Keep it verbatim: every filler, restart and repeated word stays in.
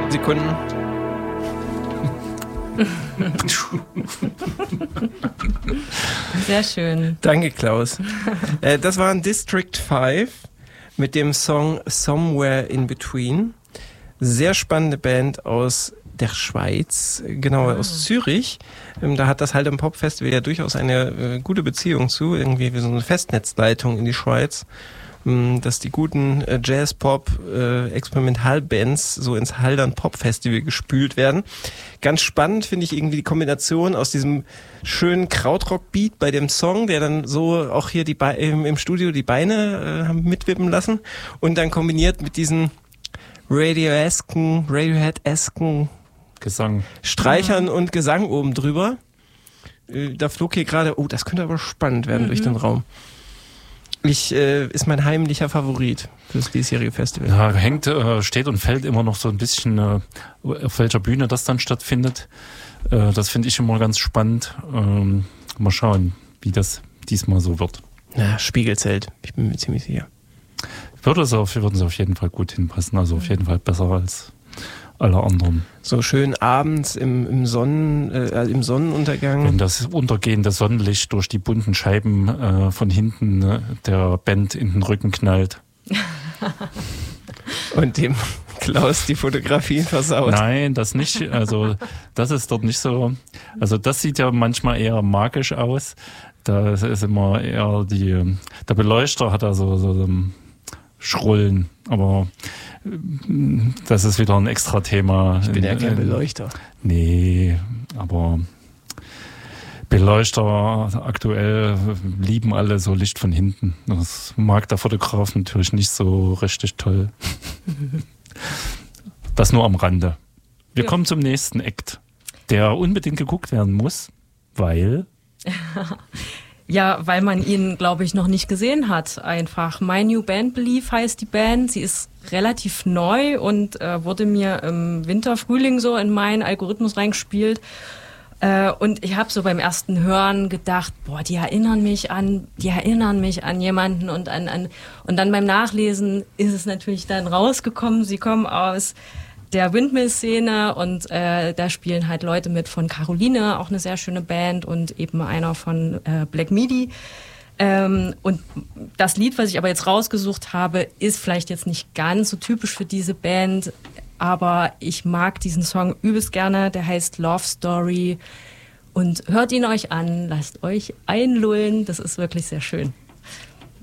Sekunden. Sehr schön. Danke, Klaus. äh, das war ein District fünf mit dem Song Somewhere in Between. Sehr spannende Band aus der Schweiz, genauer ah. aus Zürich. Ähm, da hat das Halt im Pop Festival ja durchaus eine äh, gute Beziehung zu, irgendwie wie so eine Festnetzleitung in die Schweiz, ähm, dass die guten äh, Jazz-Pop, äh, Experimentalbands so ins Haldern Pop Festival gespült werden. Ganz spannend finde ich irgendwie die Kombination aus diesem schönen Krautrock-Beat bei dem Song, der dann so auch hier die Be- im, im Studio die Beine äh, haben mitwippen lassen und dann kombiniert mit diesen Radio-esken, Radiohead-esken Gesang. Streichern mhm. und Gesang oben drüber. Da flog hier gerade, oh, das könnte aber spannend werden mhm. durch den Raum. Ich, äh, ist mein heimlicher Favorit fürs diesjährige Festival. Ja, hängt, äh, steht und fällt immer noch so ein bisschen, äh, auf welcher Bühne das dann stattfindet. Äh, das finde ich immer ganz spannend. Ähm, mal schauen, wie das diesmal so wird. Ja, Spiegelzelt, ich bin mir ziemlich sicher. Würde es auf, würden sie auf jeden Fall gut hinpassen, also auf jeden Fall besser als alle anderen. So schön abends im, im, Sonnen, äh, im Sonnenuntergang. Wenn das untergehende Sonnenlicht durch die bunten Scheiben äh, von hinten äh, der Band in den Rücken knallt. Und dem Klaus die Fotografien versaut. Nein, das nicht. Also das ist dort nicht so. Also das sieht ja manchmal eher magisch aus. Da ist immer eher die, der Beleuchter hat da so, so, so Schrullen, aber das ist wieder ein extra Thema. Ich bin ja kein Beleuchter. Nee, aber Beleuchter aktuell lieben alle so Licht von hinten. Das mag der Fotograf natürlich nicht so richtig toll. Das nur am Rande. Wir ja. kommen zum nächsten Act, der unbedingt geguckt werden muss, weil... Ja, weil man ihn, glaube ich, noch nicht gesehen hat, einfach. My New Band Belief heißt die Band. Sie ist relativ neu und äh, wurde mir im Winter, Frühling so in meinen Algorithmus reingespielt. Äh, und ich habe so beim ersten Hören gedacht, boah, die erinnern mich an, die erinnern mich an jemanden und an, an, und dann beim Nachlesen ist es natürlich dann rausgekommen. Sie kommen aus der Windmill-Szene und äh, da spielen halt Leute mit von Caroline, auch eine sehr schöne Band, und eben einer von äh, Black Midi. Ähm, und das Lied, was ich aber jetzt rausgesucht habe, ist vielleicht jetzt nicht ganz so typisch für diese Band, aber ich mag diesen Song übelst gerne. Der heißt Love Story und hört ihn euch an, lasst euch einlullen, das ist wirklich sehr schön.